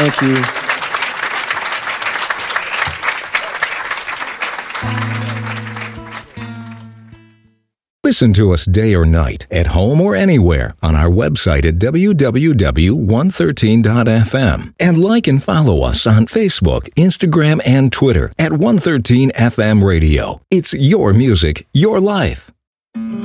Thank you. Listen to us day or night, at home or anywhere, on our website at www.113.fm. And like and follow us on Facebook, Instagram, and Twitter at 113 FM Radio. It's your music, your life.